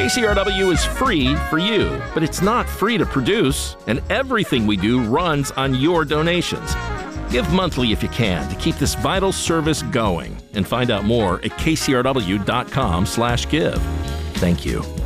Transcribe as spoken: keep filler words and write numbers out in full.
K C R W is free for you, but it's not free to produce, and everything we do runs on your donations. Give monthly if you can to keep this vital service going, and find out more at k c r w dot com slash give. Thank you.